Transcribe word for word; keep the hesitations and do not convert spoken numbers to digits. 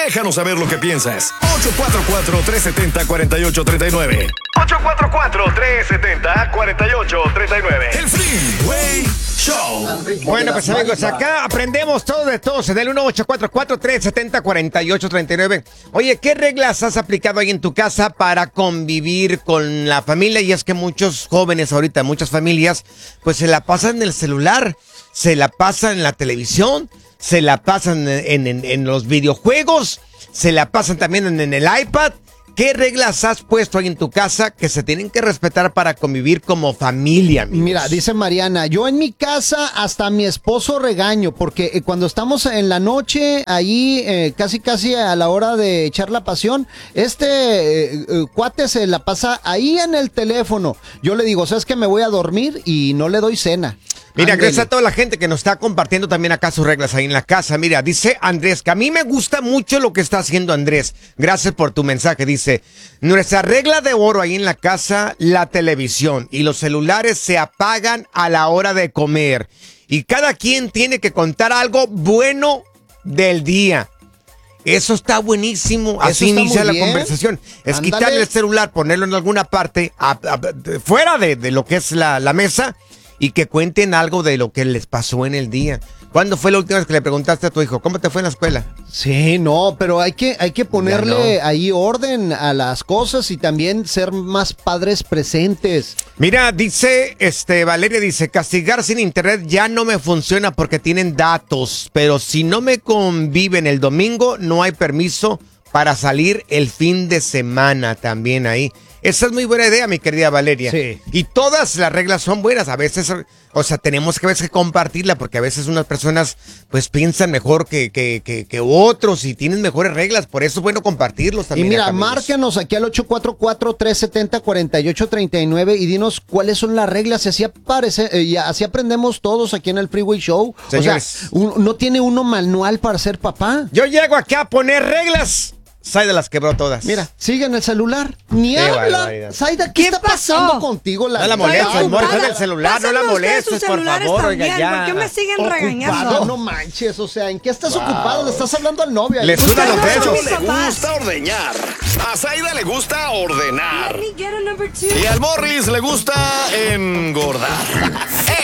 Déjanos saber lo que piensas. ocho cuatro cuatro, tres siete cero, cuatro ocho tres nueve. ocho cuatro cuatro, tres siete cero, cuatro ocho tres nueve. El Freeway Show. Bueno, pues amigos, acá aprendemos todo de todos en el uno ocho cuatro cuatro, tres siete cero, cuatro ocho tres nueve. Oye, ¿qué reglas has aplicado ahí en tu casa para convivir con la familia? Y es que muchos jóvenes ahorita, muchas familias, pues se la pasan en el celular, se la pasan en la televisión, se la pasan en, en, en los videojuegos, se la pasan también en, en el iPad. ¿Qué reglas has puesto ahí en tu casa que se tienen que respetar para convivir como familia, amigos? Mira, dice Mariana, yo en mi casa hasta a mi esposo regaño, porque eh, cuando estamos en la noche, ahí eh, casi casi a la hora de echar la pasión, este eh, eh, cuate se la pasa ahí en el teléfono. Yo le digo, ¿sabes qué? Me voy a dormir y no le doy cena. Mira, Ándele. gracias a toda la gente que nos está compartiendo también acá sus reglas ahí en la casa. Mira, dice Andrés, que a mí me gusta mucho lo que está haciendo Andrés. Gracias por tu mensaje. Dice, nuestra regla de oro ahí en la casa, la televisión y los celulares se apagan a la hora de comer. Y cada quien tiene que contar algo bueno del día. Eso está buenísimo. Así Eso está inicia muy la bien. conversación. Es Ándale. quitarle el celular, ponerlo en alguna parte, a- a- fuera de, de lo que es la, la mesa, y que cuenten algo de lo que les pasó en el día. ¿Cuándo fue la última vez que le preguntaste a tu hijo cómo te fue en la escuela? Sí, no, pero hay que, hay que ponerle Ya no. ahí orden a las cosas y también ser más padres presentes. Mira, dice, este, Valeria dice, castigar sin internet ya no me funciona porque tienen datos, pero si no me conviven el domingo, no hay permiso para salir el fin de semana también ahí. Esa es muy buena idea, mi querida Valeria. Sí. Y todas las reglas son buenas. A veces, o sea, tenemos que a veces compartirla porque a veces unas personas pues piensan mejor que, que, que, que otros y tienen mejores reglas. Por eso es bueno compartirlos Y también. mira, acá, amigos. márcanos aquí al ocho cuatro cuatro, tres siete cero, cuatro ocho tres nueve y dinos cuáles son las reglas. Y así, aparece, eh, y así aprendemos todos aquí en el Freeway Show. Señores. O sea, un- no tiene uno manual para ser papá. Yo llego aquí a poner reglas. Saida las quebró todas. Mira, sigue en el celular. Ni Qué habla. barbaridad. Saida, ¿qué, ¿Qué está pasó? pasando contigo? No la Estoy molestes, amor, ocupada. está en el celular, no la Pásenme ustedes molestes, sus por celulares favor, oiga, también, ya. ¿por qué me siguen Ocupado, regañando? no manches, o sea, ¿en qué estás ocupado? Le estás hablando al novio. Le sudan los Ustedes no son dedos. mis Le papás. gusta ordeñar. A Zaida le gusta ordenar. Let me get a number two. Y al Morris le gusta engordar.